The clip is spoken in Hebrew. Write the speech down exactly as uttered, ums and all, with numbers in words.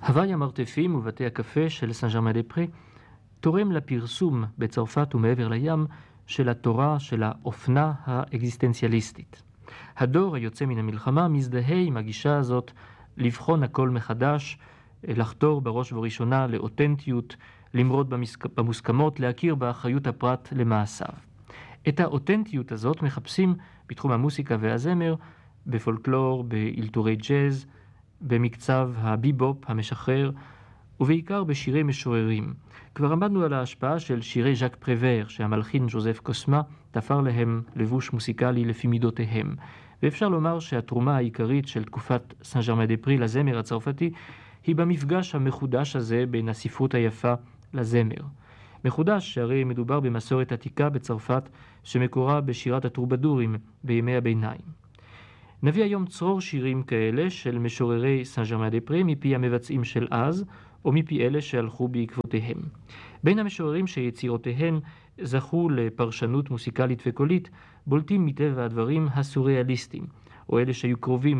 הוואי המרתפים ובתי הקפה של סן ז'רמן דה פרה תורם לפרסום בצרפת ומעבר לים של התורה של האופנה האקזיסטנציאליסטית. הדור היוצא מן המלחמה מזדהה עם הגישה הזאת לבחון הכל מחדש, לחתור בראש ובראשונה לאותנטיות, למרוד במוסכמות, להכיר באחריות הפרט למעשיו. את האותנטיות הזאת מחפשים בתחום המוסיקה והזמר, בפולקלור, באלתורי ג'אז, במקצב הביבופ המשחרר, ובעיקר בשירי משוררים. כבר עמדנו על ההשפעה של שירי ז'אק פרוור, שהמלחין ז'וזף קוסמה תפר להם לבוש מוסיקלי לפי מידותיהם. ואפשר לומר שהתרומה העיקרית של תקופת סן ז'רמן דה פרה לזמר הצרפתי היא במפגש המחודש הזה בין הספרות היפה לזמר. מחודש שהרי מדובר במסורת עתיקה בצרפת שמקורה בשירת הטרובדורים בימי הביניים. נביא היום צרור שירים כאלה של משוררי סן ז'רמן דה פרה מפי המבצעים של אז, או מפי אלה שהלכו בעקבותיהם. בין המשוררים שיצירותיהן זכו לפרשנות מוסיקלית וקולית, בולטים מטבע הדברים הסוריאליסטים, או אלה שהיו קרובים